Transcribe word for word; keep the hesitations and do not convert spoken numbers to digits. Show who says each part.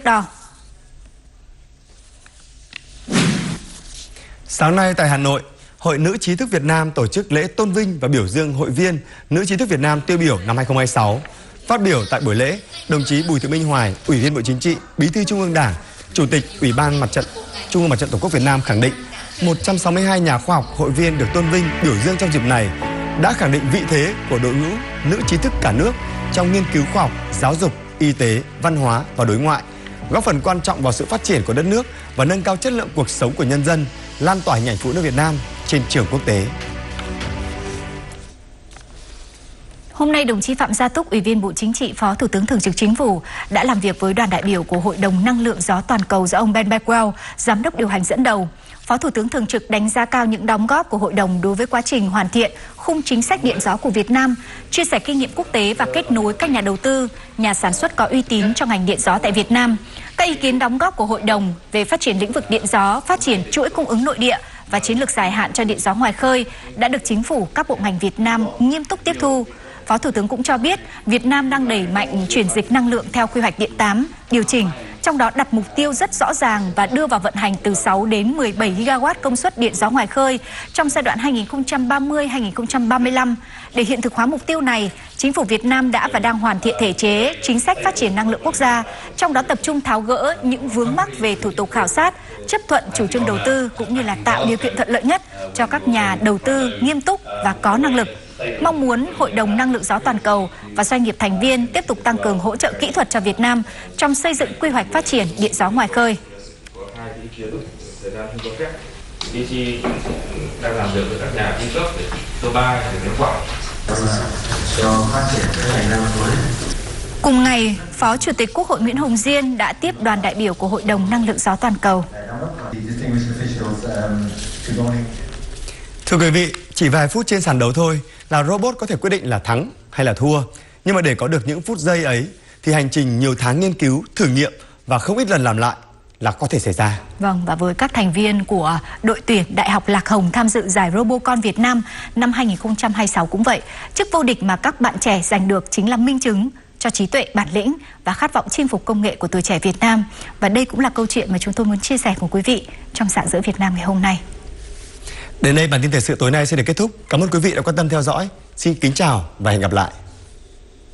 Speaker 1: đỏ.
Speaker 2: Sáng nay tại Hà Nội, Hội Nữ trí thức Việt Nam tổ chức lễ tôn vinh và biểu dương hội viên Nữ trí thức Việt Nam tiêu biểu năm hai không hai sáu. Phát biểu tại buổi lễ, đồng chí Bùi Thị Minh Hoài, Ủy viên Bộ Chính trị, Bí thư Trung ương Đảng, Chủ tịch Ủy ban Mặt trận Trung ương Mặt trận Tổ quốc Việt Nam khẳng định một trăm sáu mươi hai nhà khoa học hội viên được tôn vinh biểu dương trong dịp này đã khẳng định vị thế của đội ngũ nữ trí thức cả nước trong nghiên cứu khoa học, giáo dục, y tế, văn hóa và đối ngoại, góp phần quan trọng vào sự phát triển của đất nước và nâng cao chất lượng cuộc sống của nhân dân, lan tỏa hình ảnh phụ nữ Việt Nam trên trường quốc tế.
Speaker 1: Hôm nay, đồng chí Phạm Gia Túc, Ủy viên Bộ Chính trị, Phó Thủ tướng Thường trực Chính phủ đã làm việc với đoàn đại biểu của Hội đồng Năng lượng gió toàn cầu do ông Ben Beckwell, Giám đốc điều hành dẫn đầu. Phó Thủ tướng Thường trực đánh giá cao những đóng góp của Hội đồng đối với quá trình hoàn thiện khung chính sách điện gió của Việt Nam, chia sẻ kinh nghiệm quốc tế và kết nối các nhà đầu tư, nhà sản xuất có uy tín trong ngành điện gió tại Việt Nam. Các ý kiến đóng góp của Hội đồng về phát triển lĩnh vực điện gió, phát triển chuỗi cung ứng nội địa và chiến lược dài hạn cho điện gió ngoài khơi đã được Chính phủ, các bộ ngành Việt Nam nghiêm túc tiếp thu. Phó Thủ tướng cũng cho biết Việt Nam đang đẩy mạnh chuyển dịch năng lượng theo quy hoạch điện tám, điều chỉnh, trong đó đặt mục tiêu rất rõ ràng và đưa vào vận hành từ sáu đến mười bảy gigawatt công suất điện gió ngoài khơi trong giai đoạn hai nghìn không trăm ba mươi đến hai nghìn không trăm ba mươi lăm. Để hiện thực hóa mục tiêu này, Chính phủ Việt Nam đã và đang hoàn thiện thể chế, chính sách phát triển năng lượng quốc gia, trong đó tập trung tháo gỡ những vướng mắc về thủ tục khảo sát, chấp thuận chủ trương đầu tư cũng như là tạo điều kiện thuận lợi nhất cho các nhà đầu tư nghiêm túc và có năng lực. Mong muốn Hội đồng Năng lượng gió toàn cầu và doanh nghiệp thành viên tiếp tục tăng cường hỗ trợ kỹ thuật cho Việt Nam trong xây dựng quy hoạch phát triển điện gió ngoài khơi.
Speaker 3: đê xê đang làm việc với các nhà cung cấp để turbine để nước quặng cho phát triển các ngành năng lượng mới.
Speaker 1: Cùng ngày, Phó Chủ tịch Quốc hội Nguyễn Hồng Diên đã tiếp đoàn đại biểu của Hội đồng Năng lượng gió toàn cầu.
Speaker 2: Thưa quý vị, chỉ vài phút trên sàn đấu thôi là robot có thể quyết định là thắng hay là thua. Nhưng mà để có được những phút giây ấy thì hành trình nhiều tháng nghiên cứu, thử nghiệm và không ít lần làm lại là có thể xảy ra.
Speaker 1: Vâng, và với các thành viên của đội tuyển Đại học Lạc Hồng tham dự giải Robocon Việt Nam năm hai nghìn không trăm hai mươi sáu cũng vậy. Chức vô địch mà các bạn trẻ giành được chính là minh chứng cho trí tuệ, bản lĩnh và khát vọng chinh phục công nghệ của tuổi trẻ Việt Nam. Và đây cũng là câu chuyện mà chúng tôi muốn chia sẻ cùng quý vị trong Rạng Rỡ Việt Nam ngày hôm nay.
Speaker 2: Đến đây bản tin thời sự tối nay sẽ được kết thúc. Cảm ơn quý vị đã quan tâm theo dõi. Xin kính chào và hẹn gặp lại.